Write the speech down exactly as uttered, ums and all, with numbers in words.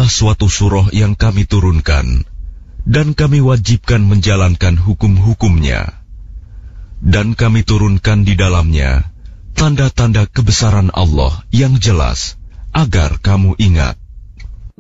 adalah suatu surah yang kami turunkan, dan kami wajibkan menjalankan hukum-hukumnya. Dan kami turunkan di dalamnya tanda-tanda kebesaran Allah yang jelas, agar kamu ingat.